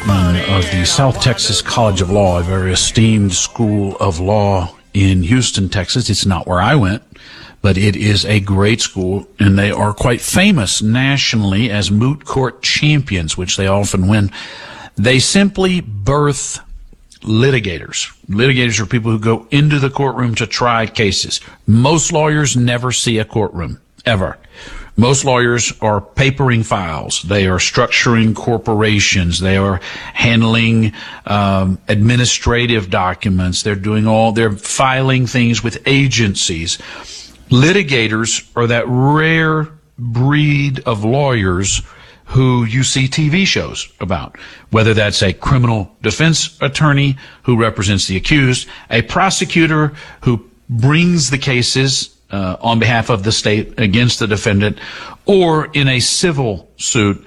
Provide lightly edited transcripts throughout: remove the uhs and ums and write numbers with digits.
Blackman of the South Texas College of Law, a very esteemed school of law in Houston, Texas. It's not where I went, but it is a great school, and they are quite famous nationally as moot court champions, which they often win. They simply birth litigators. Litigators are people who go into the courtroom to try cases. Most lawyers never see a courtroom, ever. Most lawyers are papering files. They are structuring corporations. They are handling administrative documents. They're filing things with agencies. Litigators are that rare breed of lawyers who you see TV shows about, whether that's a criminal defense attorney who represents the accused, a prosecutor who brings the cases on behalf of the state against the defendant, or in a civil suit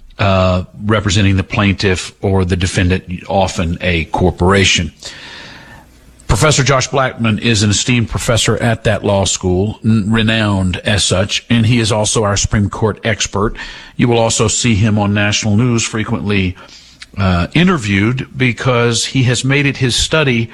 representing the plaintiff or the defendant, often a corporation. Professor Josh Blackman is an esteemed professor at that law school, renowned as such, and he is also our Supreme Court expert. You will also see him on national news frequently interviewed, because he has made it his study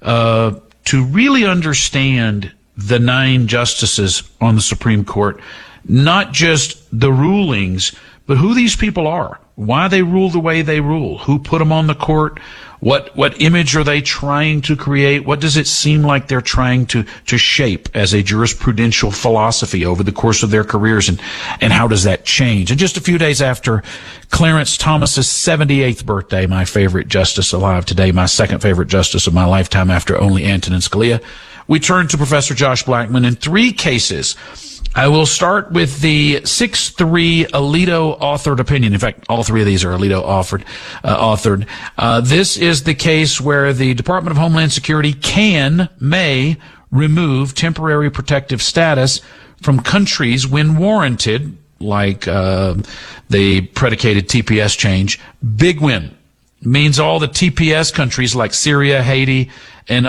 to really understand the 9 justices on the Supreme Court, not just the rulings, but who these people are, why they rule the way they rule, who put them on the court, what image are they trying to create, what does it seem like they're trying to shape as a jurisprudential philosophy over the course of their careers, and how does that change. And just a few days after Clarence Thomas's 78th birthday, my favorite justice alive today, my second favorite justice of my lifetime after only Antonin Scalia, we turn to Professor Josh Blackman in 3 cases. I will start with the 6-3 Alito authored opinion. In fact, all 3 of these are Alito authored. This is the case where the Department of Homeland Security may remove temporary protective status from countries when warranted, like the predicated TPS change. Big win. Means all the TPS countries like Syria, Haiti, and